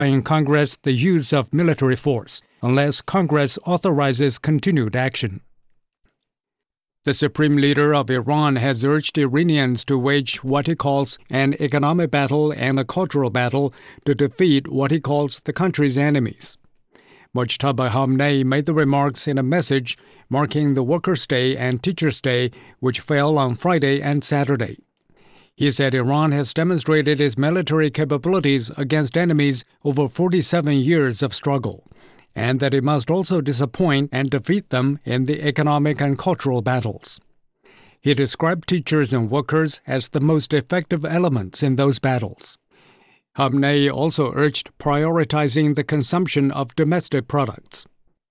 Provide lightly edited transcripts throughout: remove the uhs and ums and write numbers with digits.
in Congress the use of military force unless Congress authorizes continued action. The supreme leader of Iran has urged Iranians to wage what he calls an economic battle and a cultural battle to defeat what he calls the country's enemies. Mojtaba Khamenei made the remarks in a message marking the Workers' Day and Teachers' Day, which fell on Friday and Saturday. He said Iran has demonstrated its military capabilities against enemies over 47 years of struggle, and that it must also disappoint and defeat them in the economic and cultural battles. He described teachers and workers as the most effective elements in those battles. Khamenei also urged prioritizing the consumption of domestic products.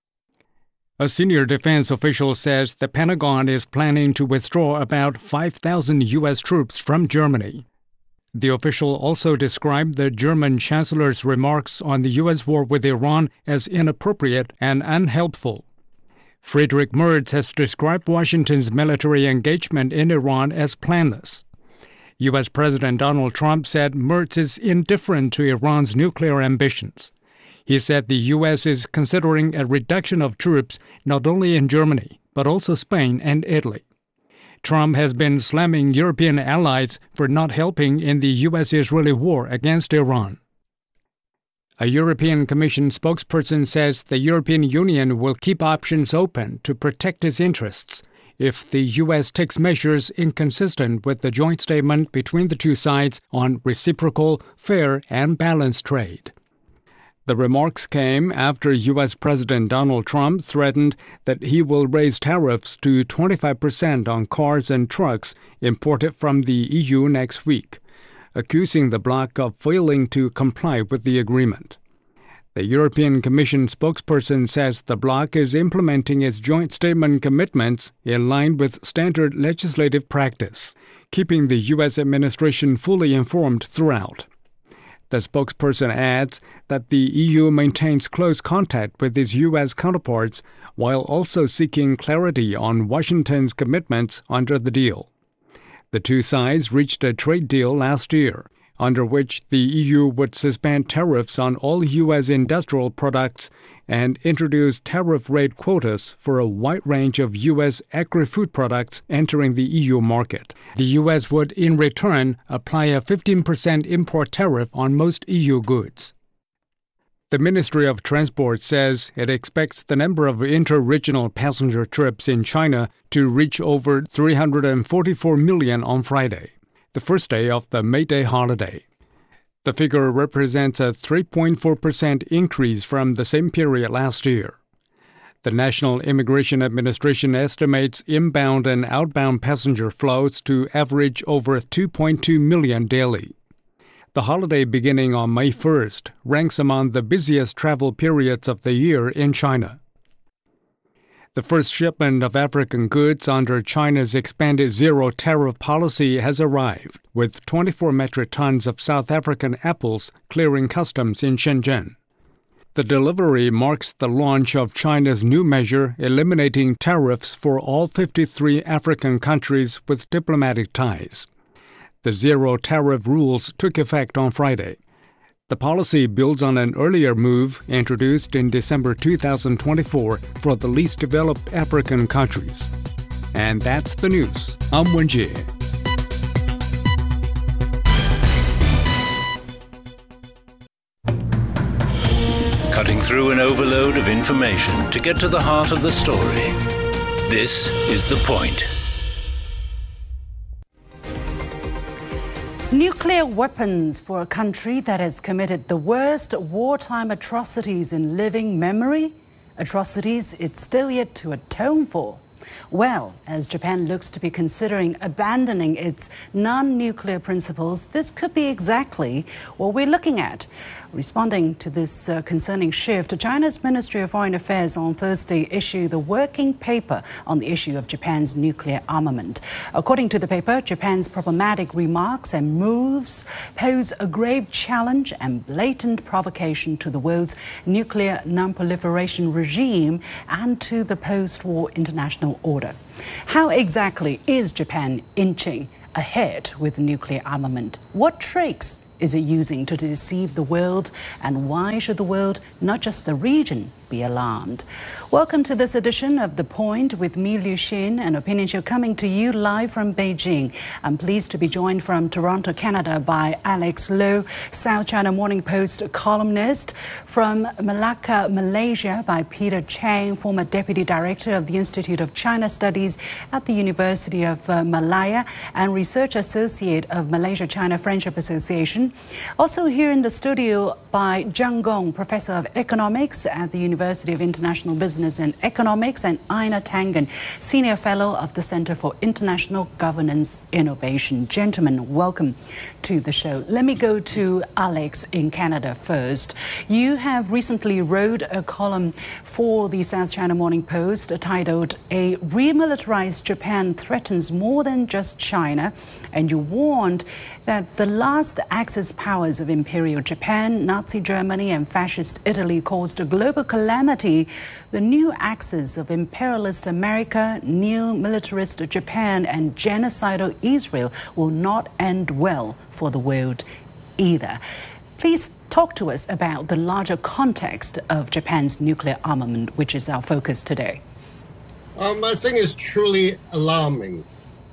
A senior defense official says the Pentagon is planning to withdraw about 5,000 U.S. troops from Germany. The official also described the German chancellor's remarks on the U.S. war with Iran as inappropriate and unhelpful. Friedrich Merz has described Washington's military engagement in Iran as planless. U.S. President Donald Trump said Merz is indifferent to Iran's nuclear ambitions. He said the U.S. is considering a reduction of troops not only in Germany, but also Spain and Italy. Trump has been slamming European allies for not helping in the U.S.-Israeli war against Iran. A European Commission spokesperson says the European Union will keep options open to protect its interests if the U.S. takes measures inconsistent with the joint statement between the two sides on reciprocal, fair, and balanced trade. The remarks came after U.S. President Donald Trump threatened that he will raise tariffs to 25% on cars and trucks imported from the EU next week, accusing the bloc of failing to comply with the agreement. The European Commission spokesperson says the bloc is implementing its joint statement commitments in line with standard legislative practice, keeping the U.S. administration fully informed throughout. The spokesperson adds that the EU maintains close contact with its U.S. counterparts while also seeking clarity on Washington's commitments under the deal. The two sides reached a trade deal last year, under which the EU would suspend tariffs on all U.S. industrial products and introduce tariff rate quotas for a wide range of U.S. agri-food products entering the EU market. The U.S. would, in return, apply a 15% import tariff on most EU goods. The Ministry of Transport says it expects the number of inter-regional passenger trips in China to reach over 344 million on Friday, the first day of the May Day holiday. The figure represents a 3.4% increase from the same period last year. The National Immigration Administration estimates inbound and outbound passenger flows to average over 2.2 million daily. The holiday beginning on May 1st ranks among the busiest travel periods of the year in China. The first shipment of African goods under China's expanded zero-tariff policy has arrived, with 24 metric tons of South African apples clearing customs in Shenzhen. The delivery marks the launch of China's new measure eliminating tariffs for all 53 African countries with diplomatic ties. The zero-tariff rules took effect on Friday. The policy builds on an earlier move introduced in December 2024 for the least developed African countries. And that's the news. I'm Wenjie. Cutting through an overload of information to get to the heart of the story. This is The Point. Nuclear weapons for a country that has committed the worst wartime atrocities in living memory, atrocities it's still yet to atone for. Well, as Japan looks to be considering abandoning its non-nuclear principles, this could be exactly what we're looking at. Responding to this concerning shift, China's Ministry of Foreign Affairs on Thursday issued the working paper on the issue of Japan's nuclear armament. According to the paper, Japan's problematic remarks and moves pose a grave challenge and blatant provocation to the world's nuclear non-proliferation regime and to the post-war international order. How exactly is Japan inching ahead with nuclear armament? What tricks is it using to deceive the world? And why should the world, not just the region, be alarmed? Welcome to this edition of The Point with me, Liu Xin, an opinion show coming to you live from Beijing. I'm pleased to be joined from Toronto, Canada by Alex Lowe, South China Morning Post columnist, from Malacca, Malaysia by Peter Chang, former Deputy Director of the Institute of China Studies at the University of Malaya and Research Associate of Malaysia-China Friendship Association. Also here in the studio by Zhang Gong, Professor of Economics at the University of International Business and Economics, and Ina Tangen, Senior Fellow of the Center for International Governance Innovation. Gentlemen, welcome to the show. Let me go to Alex in Canada first. You have recently wrote a column for the South China Morning Post titled "A Remilitarized Japan Threatens More Than Just China," and you warned that the last Axis powers of Imperial Japan, Nazi Germany and Fascist Italy caused a global calamity. The new axis of imperialist America, neo-militarist Japan and genocidal Israel will not end well for the world either. Please talk to us about the larger context of Japan's nuclear armament, which is our focus today. I think it's truly alarming.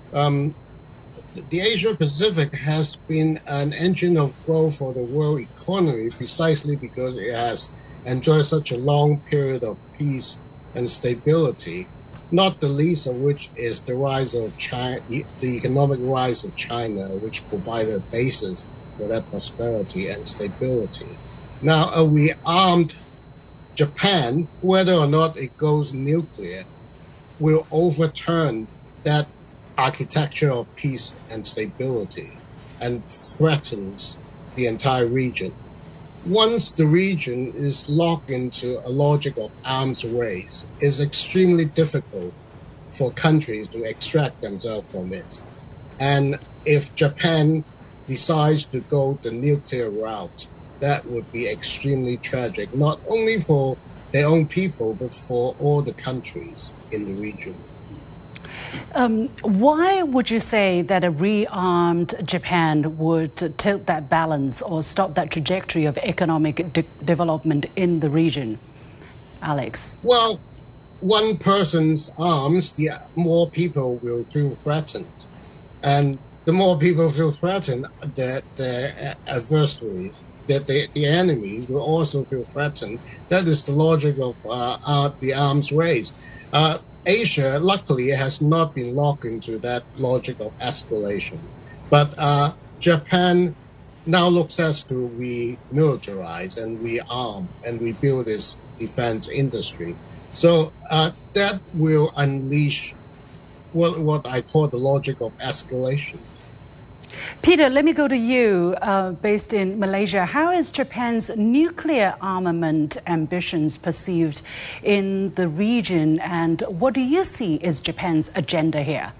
The Asia-Pacific has been an engine of growth for the world economy precisely because it has enjoyed such a long period of peace and stability, not the least of which is the rise of China, the economic rise of China, which provided a basis for that prosperity and stability. Now, a rearmed Japan, whether or not it goes nuclear, will overturn that architecture of peace and stability and threatens the entire region. Once the region is locked into a logic of arms race, it's extremely difficult for countries to extract themselves from it. And if Japan decides to go the nuclear route, that would be extremely tragic, not only for their own people, but for all the countries in the region. Why would you say that a rearmed Japan would tilt that balance or stop that trajectory of economic development in the region, Alex? Well, one person's arms, the more people will feel threatened. And the more people feel threatened, their adversaries, that the enemies will also feel threatened. That is the logic of the arms race. Asia, luckily, has not been locked into that logic of escalation. But Japan now looks as to remilitarize and rearm and rebuild its defense industry. So that will unleash what I call the logic of escalation. Peter, let me go to you, based in Malaysia. How is Japan's nuclear armament ambitions perceived in the region, and what do you see is Japan's agenda here?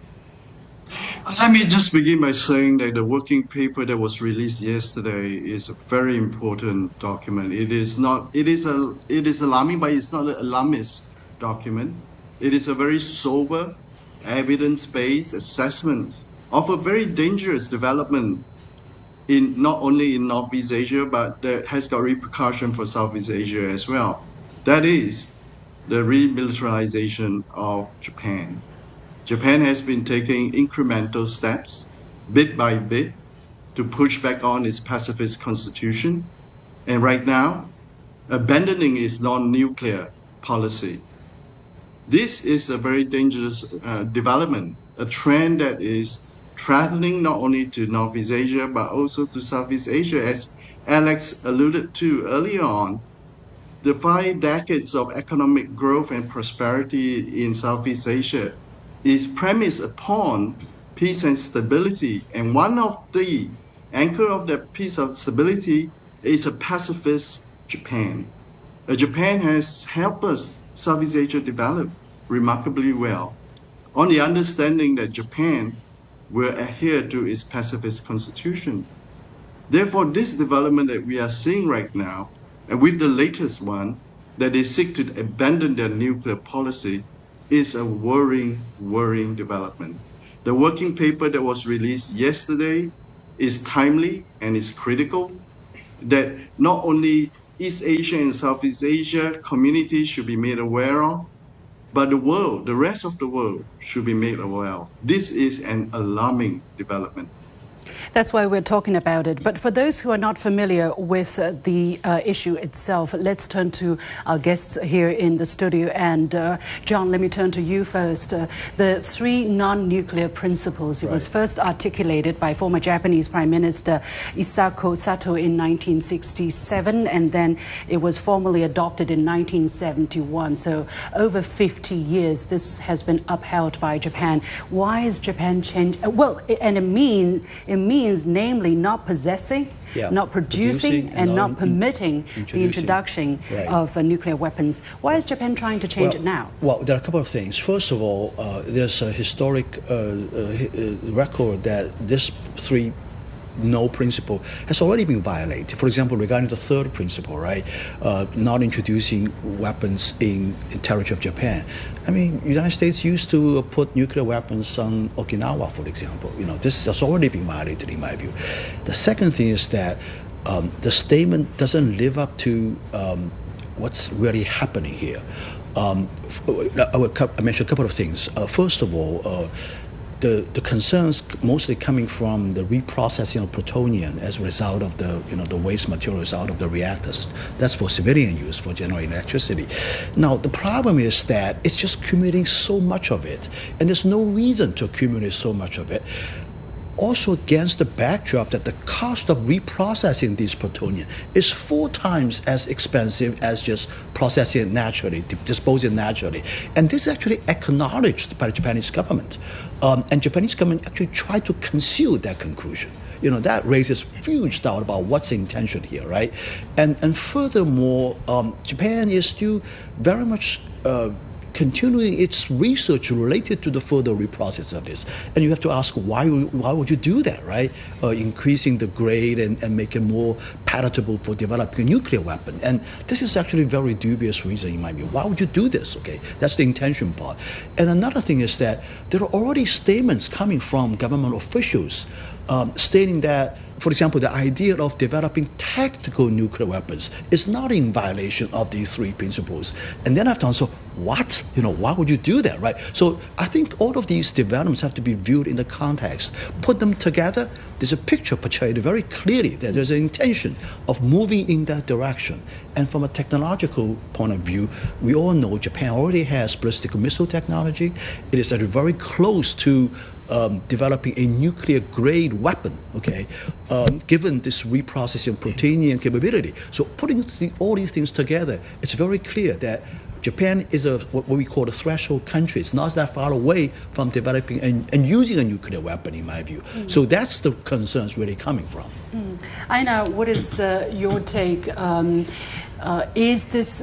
Let me just begin by saying that the working paper that was released yesterday is a very important document. It is alarming, but it's not an alarmist document. It is a very sober, evidence-based assessment of a very dangerous development not only in Northeast Asia, but that has got repercussion for Southeast Asia as well. That is the remilitarization of Japan. Japan has been taking incremental steps, bit by bit, to push back on its pacifist constitution, and right now, abandoning its non-nuclear policy. This is a very dangerous development, a trend that is traveling not only to Northeast Asia, but also to Southeast Asia. As Alex alluded to earlier on, the 5 decades of economic growth and prosperity in Southeast Asia is premised upon peace and stability. And one of the anchor of that peace and stability is a pacifist Japan. Japan has helped us, Southeast Asia, develop remarkably well on the understanding that Japan will adhere to its pacifist constitution. Therefore, this development that we are seeing right now, and with the latest one, that they seek to abandon their nuclear policy, is a worrying development. The working paper that was released yesterday is timely and is critical, that not only East Asia and Southeast Asia communities should be made aware of, but the rest of the world should be made aware of. This is an alarming development. That's why we're talking about it. But for those who are not familiar with the issue itself, let's turn to our guests here in the studio. And John, let me turn to you first. The 3 non-nuclear principles, it was first articulated by former Japanese Prime Minister Isako Sato in 1967, and then it was formally adopted in 1971. So over 50 years, this has been upheld by Japan. Why is Japan changed? Well, and it means namely not possessing, not producing, and not permitting the introduction of nuclear weapons. Why is Japan trying to change it now? Well, there are a couple of things. First of all, there's a historic record that this 3 no principle has already been violated. For example, regarding the 3rd principle, right, not introducing weapons in territory of Japan. I mean, the United States used to put nuclear weapons on Okinawa, for example. This has already been violated, in my view. The second thing is that the statement doesn't live up to what's really happening here. I mention a couple of things. First of all, the concerns mostly coming from the reprocessing of plutonium as a result of the waste materials out of the reactors. That's for civilian use, for generating electricity. Now, the problem is that it's just accumulating so much of it, and there's no reason to accumulate so much of it. Also against the backdrop that the cost of reprocessing this plutonium is 4 times as expensive as just processing it naturally, disposing it naturally. And this is actually acknowledged by the Japanese government. And Japanese government actually tried to conceal that conclusion. That raises huge doubt about what's the intention here, right? And furthermore, Japan is still very much continuing its research related to the further reprocess of this. And you have to ask, why would you do that, right? Increasing the grade and make it more palatable for developing a nuclear weapon. And this is actually a very dubious reason, in my view. Why would you do this, okay? That's the intention part. And another thing is that there are already statements coming from government officials stating that, for example, the idea of developing tactical nuclear weapons is not in violation of these 3 principles. And then I've done, so what? Why would you do that, right? So I think all of these developments have to be viewed in the context. Put them together, there's a picture portrayed very clearly that there's an intention of moving in that direction. And from a technological point of view, we all know Japan already has ballistic missile technology. It is very close to developing a nuclear-grade weapon, okay, given this reprocessing plutonium capability. So putting all these things together, it's very clear that Japan is what we call a threshold country. It's not that far away from developing and using a nuclear weapon, in my view. So that's the concerns really coming from. Aina, what is your take? Is this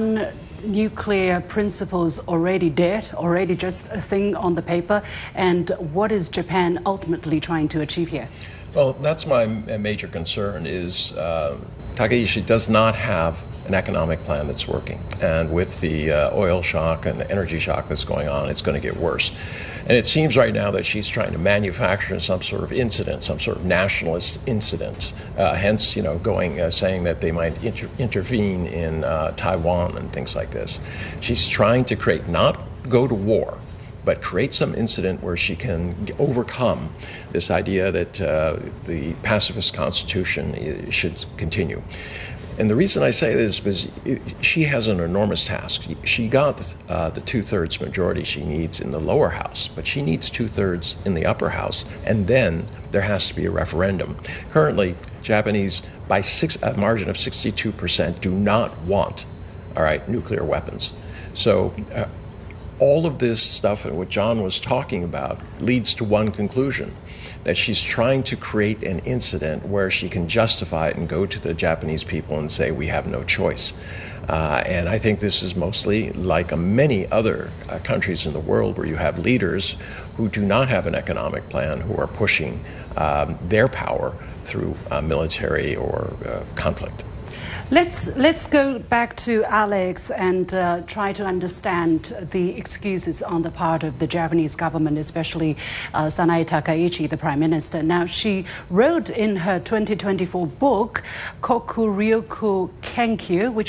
nuclear principles already dead, already just a thing on the paper? And what is Japan ultimately trying to achieve here? Well, that's my major concern is Takaishi does not have an economic plan that's working. And with the oil shock and the energy shock that's going on, it's going to get worse. And it seems right now that she's trying to manufacture some sort of incident, some sort of nationalist incident, hence, saying that they might intervene in Taiwan and things like this. She's trying to not go to war, but create some incident where she can overcome this idea that the pacifist constitution should continue. And the reason I say this is she has an enormous task. She got the 2/3 majority she needs in the lower house, but she needs 2/3 in the upper house, and then there has to be a referendum. Currently, Japanese, by a margin of 62%, do not want, nuclear weapons. So all of this stuff and what John was talking about leads to one conclusion, that she's trying to create an incident where she can justify it and go to the Japanese people and say, we have no choice. And I think this is mostly like many other countries in the world where you have leaders who do not have an economic plan, who are pushing their power through military or conflict. Let's go back to Alex and try to understand the excuses on the part of the Japanese government, especially Sanae Takaichi, the Prime Minister. Now, she wrote in her 2024 book, Kokuryoku Kenkyu, which